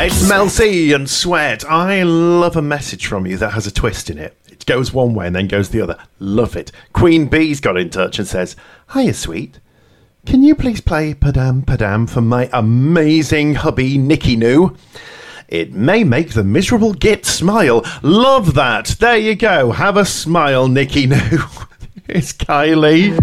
It's Mel C and Sweat. I love a message from you that has a twist in it. It goes one way and then goes the other. Love it. Queen Bee's got in touch and says, "Hiya, sweet. Can you please play Padam Padam for my amazing hubby, Nicky Noo? It may make the miserable git smile." Love that. There you go. Have a smile, Nicky Noo. It's Kylie.